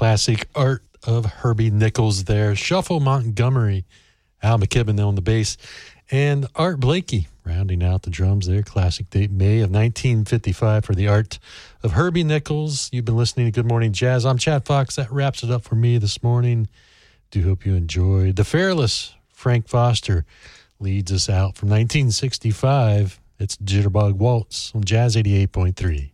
classic Art of Herbie Nichols there. Shuffle Montgomery, Al McKibben on the bass, and Art Blakey rounding out the drums there. Classic date, May of 1955 for the Art of Herbie Nichols. You've been listening to Good Morning Jazz. I'm Chad Fox. That wraps it up for me this morning. Do hope you enjoyed. The Fairless Frank Foster leads us out from 1965. It's Jitterbug Waltz on Jazz 88.3.